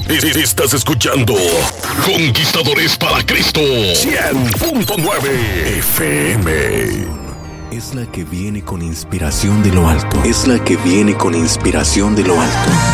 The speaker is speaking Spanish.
Estás escuchando Conquistadores para Cristo 100.9 FM. Es la que viene con inspiración de lo alto. Es la que viene con inspiración de lo alto.